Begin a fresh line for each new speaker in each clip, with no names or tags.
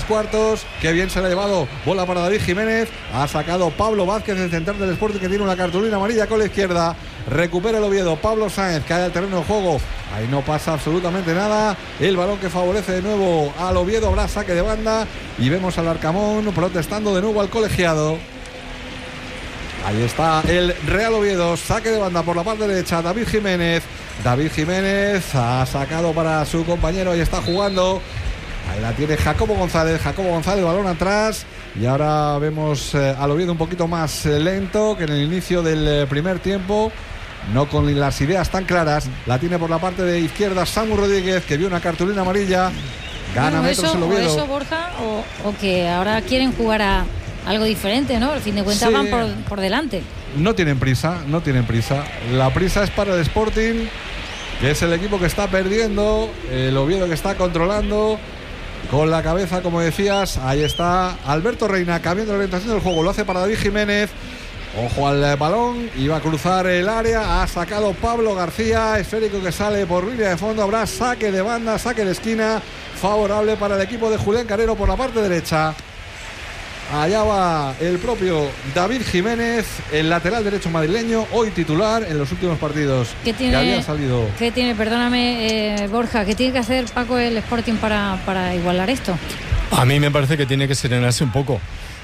cuartos. Qué bien se la ha llevado. Bola para David Jiménez. Ha sacado Pablo Vázquez, el central del Sporting, que tiene una cartulina amarilla con la izquierda. Recupera el Oviedo. Pablo Sáenz cae al terreno de juego. Ahí no pasa absolutamente nada. El balón que favorece de nuevo al Oviedo. Habrá saque de banda. Y vemos al Arcamón protestando de nuevo al colegiado. Ahí está el Real Oviedo. Saque de banda por la parte derecha. David Jiménez. David Jiménez ha sacado para su compañero. Ahí está jugando. Ahí la tiene Jacobo González. Jacobo González, balón atrás. Y ahora vemos al Oviedo un poquito más lento que en el inicio del primer tiempo. No con las ideas tan claras. La tiene por la parte de izquierda Samu Rodríguez, que vio una cartulina amarilla. Gana metros el Oviedo.
O eso, Borja, o que ahora quieren jugar a algo diferente, ¿no? Al fin de cuentas van por delante.
No tienen prisa, no tienen prisa. La prisa es para el Sporting, que es el equipo que está perdiendo. El Oviedo que está controlando con la cabeza, como decías. Ahí está Alberto Reina cambiando la orientación del juego. Lo hace para David Jiménez. Ojo al balón. Iba a cruzar el área. Ha sacado Pablo García. Esférico que sale por línea de fondo. Habrá saque de banda, saque de esquina. Favorable para el equipo de Julián Carrero por la parte derecha. Allá va el propio David Jiménez, el lateral derecho madrileño, hoy titular en los últimos partidos.
¿Qué tiene, perdóname, Borja, qué tiene que hacer Paco el Sporting para igualar esto?
A mí me parece que tiene que serenarse un poco.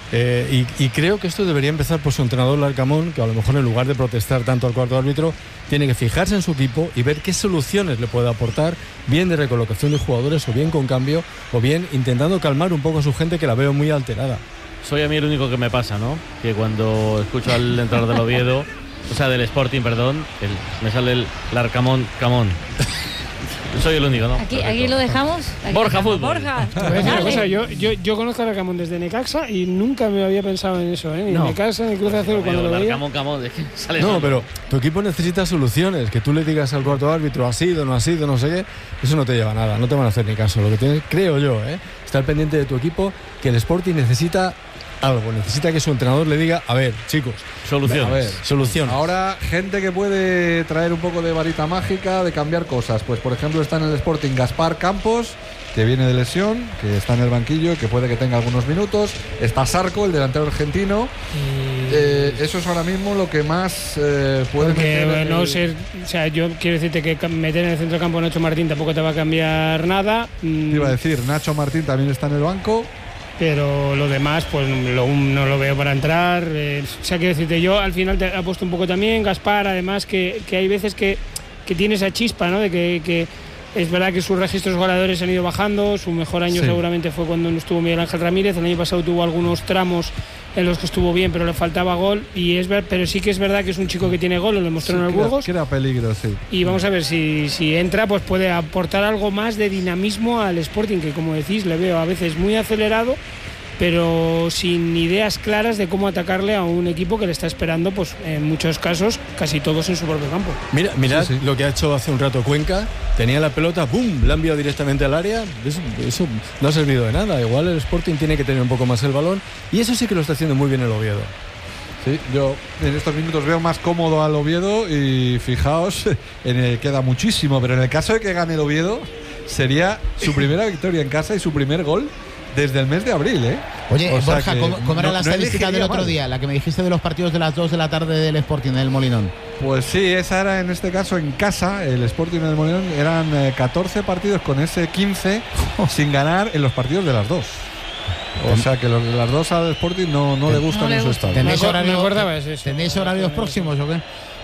Y creo que esto debería empezar por su entrenador Larcamón, que a lo mejor en lugar de protestar tanto al cuarto árbitro, tiene que fijarse en su equipo y ver qué soluciones le puede aportar, bien de recolocación de jugadores o bien con cambio, o bien intentando calmar un poco a su gente, que la veo muy alterada.
Soy a mí el único que me pasa, ¿no? Que cuando escucho al entrenador del Oviedo, o sea, del Sporting, perdón, me sale el Larcamón Camón. Soy el único, ¿no?
Aquí lo dejamos.
Borja Fútbol.
Borja.
Yo conozco a Larcamón desde Necaxa y nunca me había pensado en eso, ¿eh? Ni Necaxa ni Cruz Azul cuando lo veía.
Camón, es que sale.
No, pero tu equipo necesita soluciones. Que tú le digas al cuarto árbitro, ha sido, no sé qué, eso no te lleva a nada, no te van a hacer ni caso. Lo que tienes, creo yo, estar pendiente de tu equipo, que el Sporting necesita algo, necesita que su entrenador le diga, a ver, chicos, soluciones.
Ahora, gente que puede traer un poco de varita mágica, de cambiar cosas. Pues, por ejemplo, está en el Sporting Gaspar Campos, que viene de lesión, que está en el banquillo, que puede que tenga algunos minutos. Está Sarco, el delantero argentino. Eso es ahora mismo lo que más puede meter.
O sea, yo quiero decirte que meter en el centro campo a Nacho Martín tampoco te va a cambiar nada.
Te iba a decir, Nacho Martín también está en el banco.
Pero lo demás, pues no lo veo para entrar. O sea, quiero decirte, yo al final te he puesto un poco también, Gaspar, además, que hay veces que tiene esa chispa, ¿no? De que es verdad que sus registros goleadores han ido bajando. Su mejor año seguramente fue cuando no estuvo Miguel Ángel Ramírez. El año pasado tuvo algunos tramos en los que estuvo bien, pero le faltaba gol. Pero sí que es verdad que es un chico que tiene gol, lo demostró en el Burgos.
Que era peligro, sí.
Y vamos a ver si entra, pues puede aportar algo más de dinamismo al Sporting, que como decís, le veo a veces muy acelerado, pero sin ideas claras de cómo atacarle a un equipo que le está esperando, pues en muchos casos, casi todos en su propio campo.
Mira lo que ha hecho hace un rato Cuenca. Tenía la pelota, ¡bum!, la ha enviado directamente al área. Eso no ha servido de nada. Igual el Sporting tiene que tener un poco más el balón, y eso sí que lo está haciendo muy bien el Oviedo.
Sí, yo en estos minutos veo más cómodo al Oviedo, y fijaos, queda muchísimo, pero en el caso de que gane el Oviedo, sería su primera victoria en casa y su primer gol desde el mes de abril,
Oye, Borja, ¿cómo era la estadística del otro día? La que me dijiste de los partidos de las 2 de la tarde del Sporting, del Molinón.
Pues sí, esa era en este caso en casa, el Sporting del Molinón. Eran 14 partidos con ese 15 sin ganar en los partidos de las 2. O sea que los de las 2 al Sporting no le gustan en su estado.
¿Tenéis horarios próximos o qué?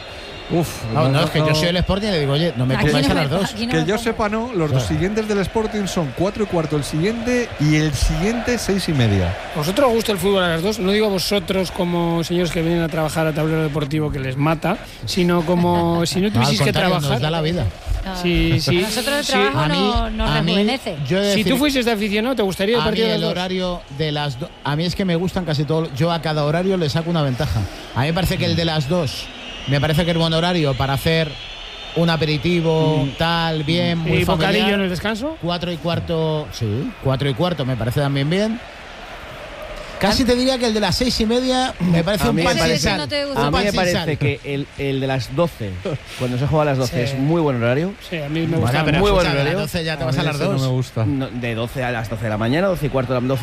Es que yo soy el Sporting y le digo, oye, no me pongáis a las 2.
Que yo sepa, no. Los dos siguientes del Sporting son 4:15 el siguiente, y el siguiente 6:30.
¿Vosotros os gusta el fútbol a las 2? No digo vosotros como señores que vienen a trabajar a tablero deportivo que les mata, sino como si no tuvieseis que trabajar.
Nos da la vida.
Sí. Nosotros el trabajo nos rejuvenece.
Si tú fueses de aficionado, ¿te gustaría el partido de las 2?
Horario de las 2. A mí es que me gustan casi todos. Yo a cada horario le saco una ventaja. A mí me parece que el de las 2 me parece que es buen horario para hacer un aperitivo, tal, bien, muy
familiar. ¿Y bocadillo en el descanso?
4:15, sí, 4:15 me parece también bien. Casi te diría que el de las 6:30 me parece un pan sin sal.
A mí me parece que el de las 12, cuando se juega a las 12, es muy buen horario.
Sí, a mí me gusta.
Pero
muy buen horario.
A las 12 ya te vas a las 2.
No me gusta.
De 12 a las 12 de la mañana, 12:15 de la